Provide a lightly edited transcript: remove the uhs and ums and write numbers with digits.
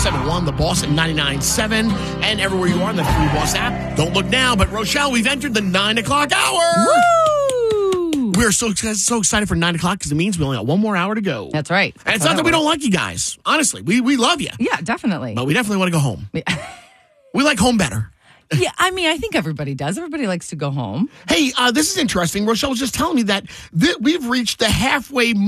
1071, The Boss at 99.7, and everywhere you are on the Free Boss app. Don't look now, but Rochelle, we've entered the 9 o'clock hour. Woo! We're so excited for 9 o'clock because it means we only got one more hour to go. That's right. And it's not that we don't like you guys. Honestly, we love you. Yeah, definitely. But we definitely want to go home. We like home better. Yeah, I mean, I think everybody does. Everybody likes to go home. Hey, this is interesting. Rochelle was just telling me that we've reached the halfway